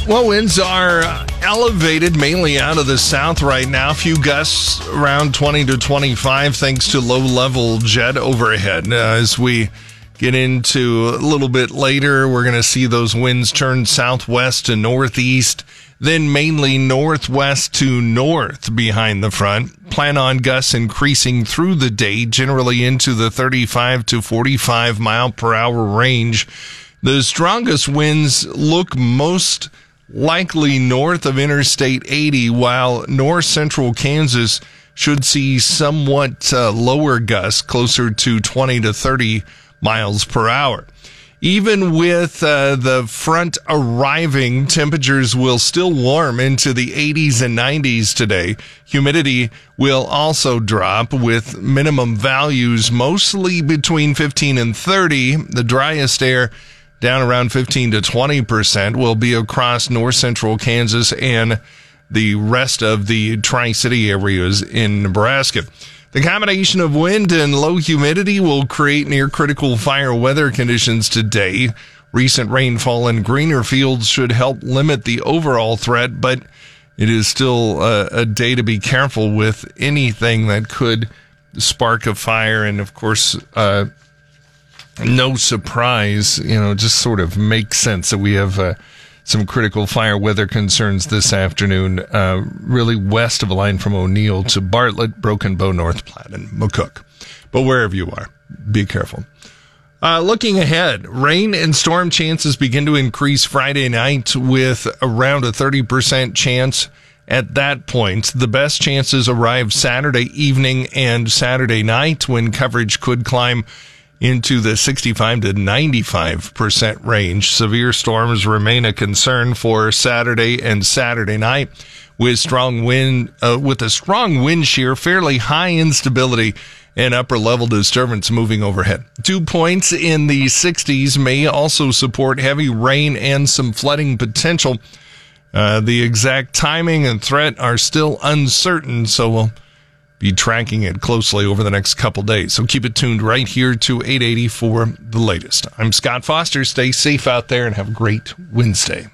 Well, winds are elevated mainly out of the south right now. A few gusts around 20 to 25 thanks to low-level jet overhead. As we get into a little bit later, we're going to see those winds turn southwest to northeast, then mainly northwest to north behind the front. Plan on gusts increasing through the day, generally into the 35 to 45 mile per hour range. The strongest winds look most likely north of Interstate 80, while north central Kansas should see somewhat lower gusts, closer to 20 to 30 miles per hour. Even with the front arriving, temperatures will still warm into the 80s and 90s today. Humidity will also drop, with minimum values mostly between 15 and 30. The driest air down around 15 to 20% will be across north central Kansas and the rest of the Tri-City areas in Nebraska. The combination of wind and low humidity will create near critical fire weather conditions today. Recent rainfall in greener fields should help limit the overall threat, but it is still a day to be careful with anything that could spark a fire. And of course, no surprise, just sort of makes sense that we have some critical fire weather concerns this afternoon, really west of a line from O'Neill to Bartlett, Broken Bow, North Platte, and McCook. But wherever you are, be careful. Looking ahead, rain and storm chances begin to increase Friday night with around a 30% chance at that point. The best chances arrive Saturday evening and Saturday night, when coverage could climb into the 65 to 95% range. Severe storms remain a concern for Saturday and Saturday night, with strong wind, with a strong wind shear, fairly high instability, and upper level disturbance moving overhead. 2 points in the 60s may also support heavy rain and some flooding potential. The exact timing and threat are still uncertain, so we'll be tracking it closely over the next couple days. So keep it tuned right here to 880 for the latest. I'm Scott Foster. Stay safe out there and have a great Wednesday.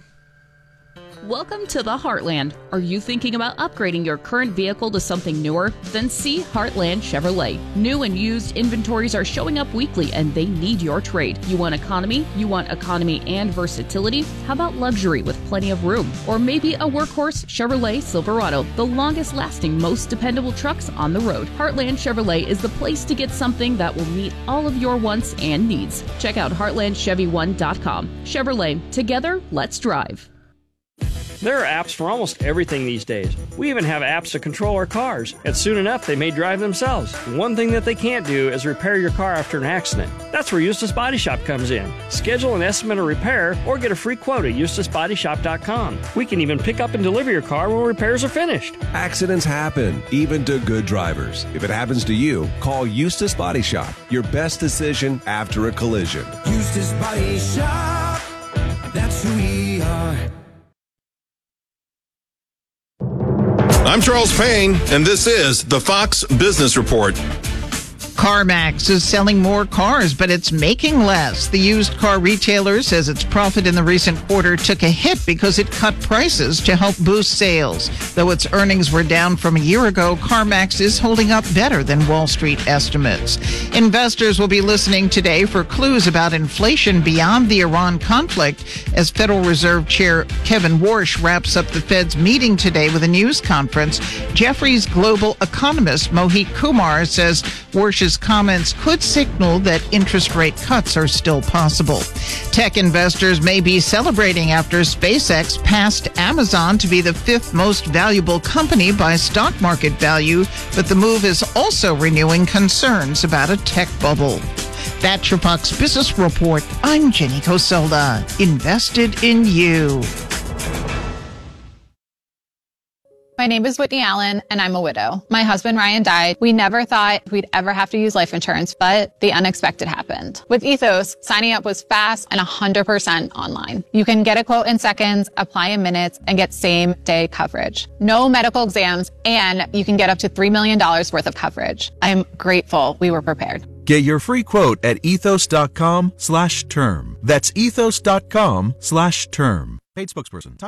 Welcome to the Heartland. Are you thinking about upgrading your current vehicle to something newer? Then see Heartland Chevrolet. New and used inventories are showing up weekly, and they need your trade. You want economy? You want economy and versatility? How about luxury with plenty of room? Or maybe a workhorse Chevrolet Silverado, the longest lasting, most dependable trucks on the road. Heartland Chevrolet is the place to get something that will meet all of your wants and needs. Check out heartlandchevy1.com. Chevrolet, together, let's drive. There are apps for almost everything these days. We even have apps to control our cars, and soon enough they may drive themselves. One thing that they can't do is repair your car after an accident. That's where Eustace Body Shop comes in. Schedule an estimate of repair or get a free quote at EustaceBodyShop.com. We can even pick up and deliver your car when repairs are finished. Accidents happen, even to good drivers. If it happens to you, call Eustace Body Shop. Your best decision after a collision. Eustace Body Shop, that's who we are. I'm Charles Payne, and this is the Fox Business Report. CarMax is selling more cars, but it's making less. The used car retailer says its profit in the recent quarter took a hit because it cut prices to help boost sales. Though its earnings were down from a year ago, CarMax is holding up better than Wall Street estimates. Investors will be listening today for clues about inflation beyond the Iran conflict as Federal Reserve Chair Kevin Warsh wraps up the Fed's meeting today with a news conference. Jefferies global economist Mohit Kumar says Warsh's comments could signal that interest rate cuts are still possible. Tech investors may be celebrating after SpaceX passed Amazon to be the fifth most valuable company by stock market value, but the move is also renewing concerns about a tech bubble. That's your Fox Business Report. I'm Jenny Coselda. Invested in you. My name is Whitney Allen, and I'm a widow. My husband, Ryan, died. We never thought we'd ever have to use life insurance, but the unexpected happened. With Ethos, signing up was fast and 100% online. You can get a quote in seconds, apply in minutes, and get same-day coverage. No medical exams, and you can get up to $3 million worth of coverage. I'm grateful we were prepared. Get your free quote at ethos.com/term. That's ethos.com/term. Paid spokesperson.